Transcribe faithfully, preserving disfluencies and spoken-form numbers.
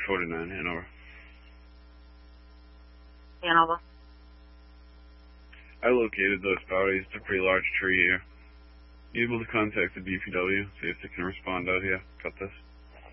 forty-nine, Hanover. Hanover. I located those bodies. It's a pretty large tree here. You able to contact the D P W, see if they can respond out here? Cut this.